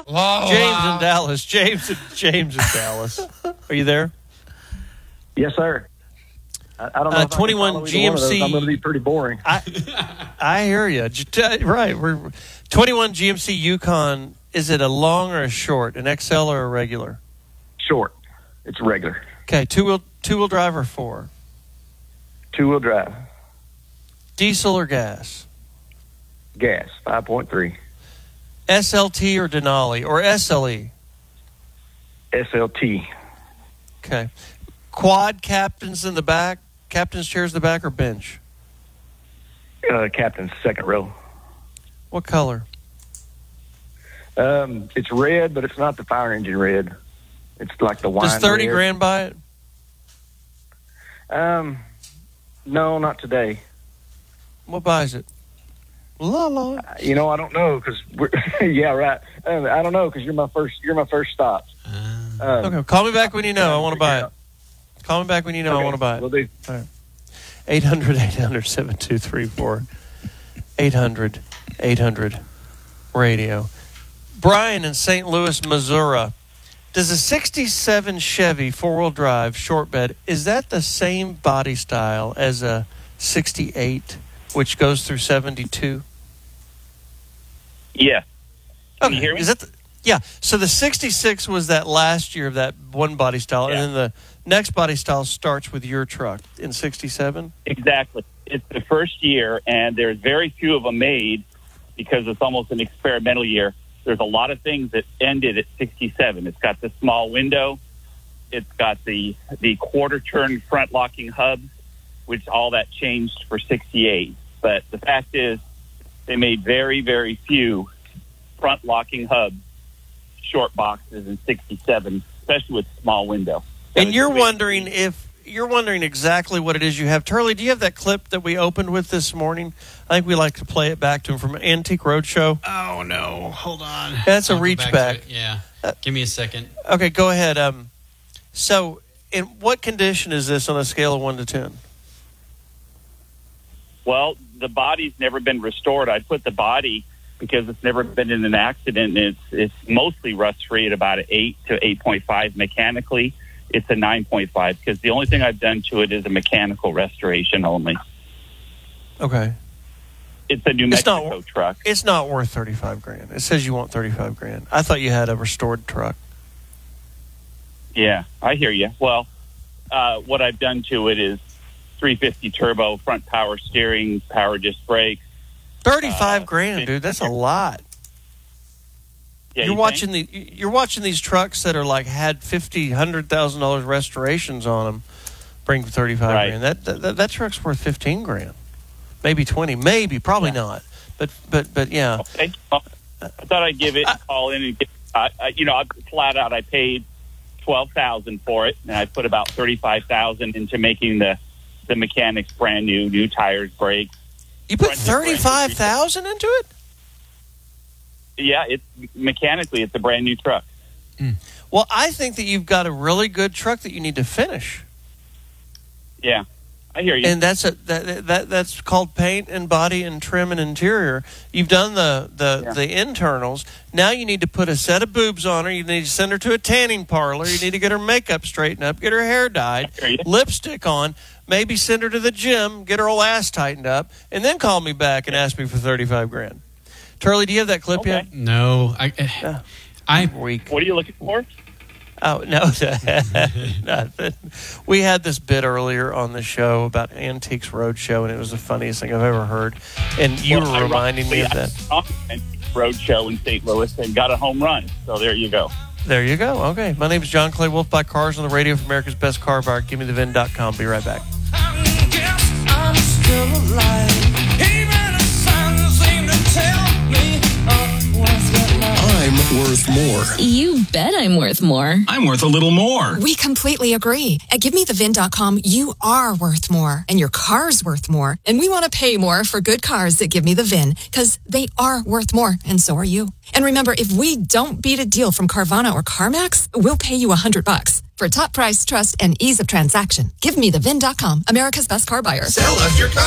Whoa, James in Dallas. James in Dallas. Are you there? Yes, sir. I don't know. If 21 I can follow either one of those. GMC. I'm going to be pretty boring. I hear you. Right. We're 21 GMC Yukon. Is it a long or a short? An XL or a regular? Short. It's regular. Okay. Two-wheel drive or four? Two-wheel drive. Diesel or gas? Gas. 5.3. SLT or Denali or SLE? SLT. Okay. Quad captains in the back? Captain's chairs in the back or bench? Captain's second row. What color? It's red, but it's not the fire engine red. It's like the wine. Does 30 red. grand buy it? No, not today. What buys it? La. I don't know because yeah, right. I don't know because you're my first stop. Okay, call me back when you know. I want to buy it. Call me back when you know. Okay, I want to buy it. Will do. All right. 800-800-7234. 800-800-radio. Brian in St. Louis, Missouri. Does a 67 Chevy four-wheel drive short bed, is that the same body style as a 68, which goes through 72? Yeah. Can Okay. you hear me? Is that yeah. So the 66 was that last year of that one body style, Yeah. and then the next body style starts with your truck in 67? Exactly. It's the first year, and there's very few of them made because it's almost an experimental year. There's a lot of things that ended at 67. It's got the small window. It's got the quarter-turn front-locking hubs, which all that changed for 68. But the fact is they made very, very few front-locking hubs, short boxes in 67, especially with small window. And you're wondering exactly what it is you have. Turley, do you have that clip that we opened with this morning? I think we like to play it back to him from Antique Roadshow. Oh, no. Hold on. That's a I'll go reach back back. to it. Yeah. Give me a second. Okay, go ahead. So, in what condition is this on a scale of 1 to 10? Well, the body's never been restored. I put the body because it's never been in an accident, and it's mostly rust-free at about an 8 to 8.5 mechanically. It's a 9.5 because the only thing I've done to it is a mechanical restoration only. Okay. It's a New Mexico truck. It's not worth 35 grand. It says you want 35 grand. I thought you had a restored truck. Yeah, I hear you. Well, what I've done to it is 350 turbo, front power steering, power disc brakes. 35 grand, dude. That's a lot. Yeah, you're watching these trucks that are like had $100,000 restorations on them. Bring 35 Right. grand. That truck's worth 15 grand, maybe 20, maybe probably not. But yeah. Okay. Well, I thought I'd give it a call in and get. Flat out, I paid $12,000 for it, and I put about $35,000 into making the mechanics brand new tires, brakes. You put $35,000 into it? Yeah, it's mechanically, it's a brand new truck. Well, I think that you've got a really good truck that you need to finish. Yeah, I hear you. And that's called paint and body and trim and interior. You've done the internals. Now you need to put a set of boobs on her. You need to send her to a tanning parlor. You need to get her makeup straightened up, get her hair dyed, lipstick on, maybe send her to the gym, get her old ass tightened up, and then call me back and ask me for 35 grand. Turley, do you have that clip yet? No. I'm weak. What are you looking for? Oh, no. Nothing. We had this bit earlier on the show about Antiques Roadshow, and it was the funniest thing I've ever heard. And you were reminding me of that. Roadshow in St. Louis and got a home run. So there you go. There you go. Okay. My name is John Clay Wolf by Cars on the Radio for America's Best Car Buyer. GiveMeTheVin.com. Be right back. I'm still alive. Even the sun seemed to tell me I'm worth more. You bet I'm worth more. I'm worth a little more. We completely agree. At GiveMeTheVin.com, you are worth more, and your car's worth more. And we want to pay more for good cars at Give Me the VIN, because they are worth more, and so are you. And remember, if we don't beat a deal from Carvana or CarMax, we'll pay you $100. For top price, trust, and ease of transaction, GiveMeTheVin.com, America's Best Car Buyer. Sell us your car.